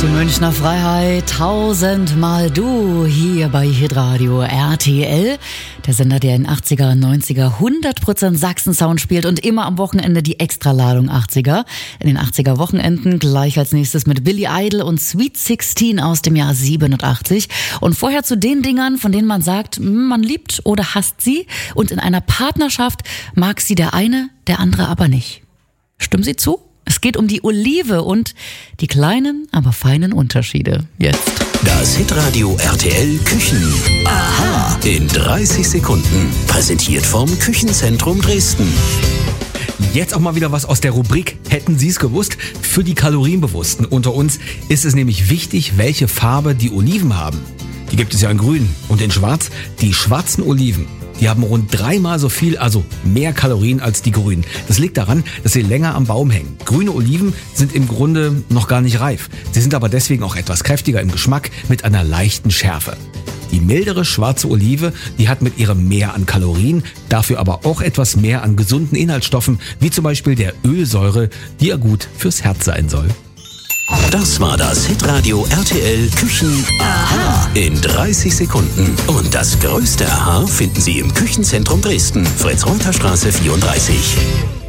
Münchner Freiheit, tausendmal du hier bei Hitradio RTL. Der Sender, der in 80er, 90er 100% Sachsen-Sound spielt und immer am Wochenende die Extraladung 80er. In den 80er Wochenenden gleich als nächstes mit Billy Idol und Sweet 16 aus dem Jahr 87. Und vorher zu den Dingern, von denen man sagt, man liebt oder hasst sie. Und in einer Partnerschaft mag sie der eine, der andere aber nicht. Stimmen Sie zu? Es geht um die Olive und die kleinen, aber feinen Unterschiede. Jetzt. Das Hitradio RTL Küchen. Aha. In 30 Sekunden. Präsentiert vom Küchenzentrum Dresden. Jetzt auch mal wieder was aus der Rubrik Hätten Sie es gewusst? Für die Kalorienbewussten unter uns ist es nämlich wichtig, welche Farbe die Oliven haben. Die gibt es ja in grün und in schwarz. Die schwarzen Oliven, die haben rund 3-mal so viel, also mehr Kalorien als die grünen. Das liegt daran, dass sie länger am Baum hängen. Grüne Oliven sind im Grunde noch gar nicht reif. Sie sind aber deswegen auch etwas kräftiger im Geschmack mit einer leichten Schärfe. Die mildere schwarze Olive, die hat mit ihrem Mehr an Kalorien, dafür aber auch etwas mehr an gesunden Inhaltsstoffen, wie zum Beispiel der Ölsäure, die ja gut fürs Herz sein soll. Das war das Hitradio RTL Küchen Aha in 30 Sekunden. Und das größte Aha finden Sie im Küchenzentrum Dresden, Fritz-Reuter-Straße 34.